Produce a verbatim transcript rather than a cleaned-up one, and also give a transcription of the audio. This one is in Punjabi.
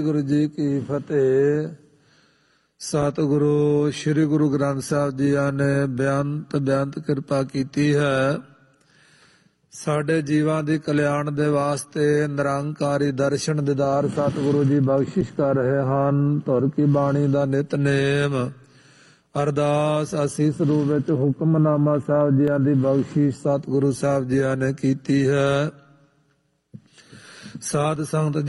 ਗੁਰੂ ਜੀ ਕੀ ਫਤਿਹ। ਸਤਿਗੁਰੂ ਸ੍ਰੀ ਗੁਰੂ ਗ੍ਰੰਥ ਸਾਹਿਬ ਜੀ ਨੇ ਬੇਅੰਤ ਬੇਅੰਤ ਕਿਰਪਾ ਕੀਤੀ ਹੈ। ਸਾਡੇ ਜੀਵਾਂ ਦੀ ਕਲਿਆਣ ਦੇ ਵਾਸਤੇ ਨਿਰੰਕਾਰੀ ਦਰਸ਼ਨ ਦੀਦਾਰ ਸਤਿਗੁਰੂ ਜੀ ਬਖਸ਼ਿਸ਼ ਕਰ ਰਹੇ ਹਨ। ਧੁਰ ਕੀ ਬਾਣੀ ਦਾ ਨਿਤਨੇਮ ਅਰਦਾਸ ਅਸੀਸ ਰੂਪ ਵਿੱਚ ਹੁਕਮਨਾਮਾ ਸਾਹਿਬ ਜੀਆਂ ਦੀ ਬਖਸ਼ਿਸ਼ ਸਤਿਗੁਰੂ ਸਾਹਿਬ ਜੀਆਂ ਨੇ ਕੀਤੀ ਹੈ। ਸਾਧ ਸੰਗਤ